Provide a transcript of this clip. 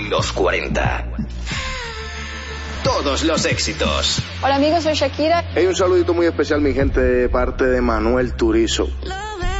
Los 40. Todos los éxitos. Hola amigos, soy Shakira. Hay un saludito muy especial, mi gente, de parte de Manuel Turizo.